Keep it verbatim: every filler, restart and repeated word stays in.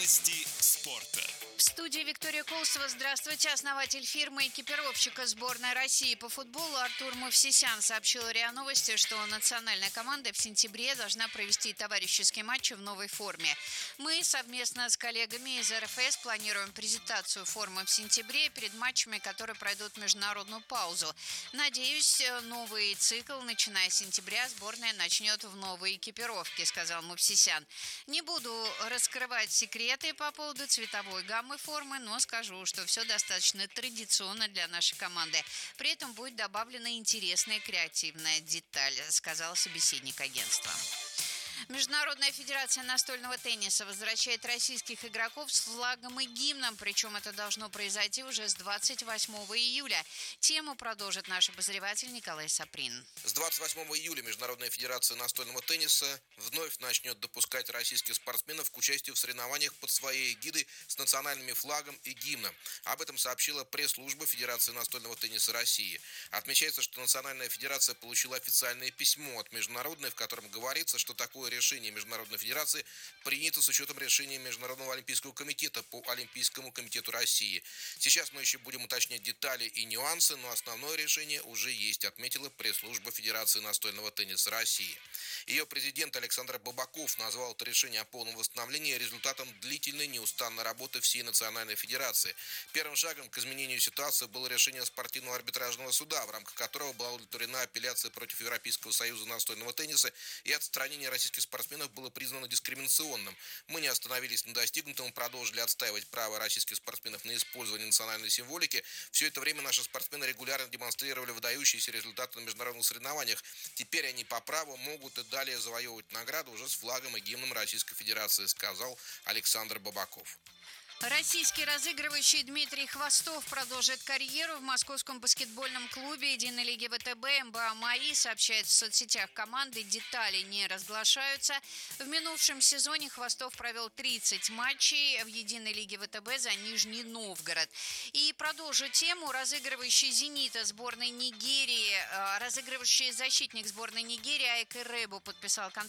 Новости спорта. В студии Виктория Колосова. Здравствуйте. Основатель фирмы экипировщика сборной России по футболу Артур Мовсисян сообщил РИА Новости, что национальная команда в сентябре должна провести товарищеские матчи в новой форме. Мы совместно с коллегами из эр эф эс планируем презентацию формы в сентябре перед матчами, которые пройдут международную паузу. Надеюсь, новый цикл, начиная с сентября, сборная начнет в новой экипировке, сказал Мовсисян. Не буду раскрывать секреты по поводу цветовой гаммы формы, но скажу, что все достаточно традиционно для нашей команды. При этом будет добавлена интересная креативная деталь, сказал собеседник агентства. Международная федерация настольного тенниса возвращает российских игроков с флагом и гимном, причем это должно произойти уже с двадцать восьмого июля. Тему продолжит наш обозреватель Николай Саприн. С двадцать восьмого июля Международная федерация настольного тенниса вновь начнет допускать российских спортсменов к участию в соревнованиях под своей эгидой с национальными флагом и гимном. Об этом сообщила пресс-служба Федерации настольного тенниса России. Отмечается, что Национальная федерация получила официальное письмо от Международной, в котором говорится, что такое решение Международной федерации принято с учетом решения Международного олимпийского комитета по Олимпийскому комитету России. Сейчас мы еще будем уточнять детали и нюансы, но основное решение уже есть, отметила пресс-служба Федерации настольного тенниса России. Ее президент Александр Бабаков назвал это решение о полном восстановлении результатом длительной неустанной работы всей Национальной федерации. Первым шагом к изменению ситуации было решение спортивного арбитражного суда, в рамках которого была удовлетворена апелляция против Европейского союза настольного тенниса, и отстранение российских спортсменов было признано дискриминационным. Мы не остановились на достигнутом, продолжили отстаивать право российских спортсменов на использование национальной символики. Все это время наши спортсмены регулярно демонстрировали выдающиеся результаты на международных соревнованиях. Теперь они по праву могут и далее завоевывать награды уже с флагом и гимном Российской Федерации, сказал Александр Бабаков. Российский разыгрывающий Дмитрий Хвостов продолжит карьеру в московском баскетбольном клубе единой лиги вэ тэ бэ эм бэ а МАИ, сообщает в соцсетях команды, детали не разглашаются. В минувшем сезоне Хвостов провел тридцать матчей в единой лиге вэ тэ бэ за Нижний Новгород. И продолжу тему. Разыгрывающий «Зенита» сборной Нигерии, разыгрывающий защитник сборной Нигерии Айк Эребу подписал контракт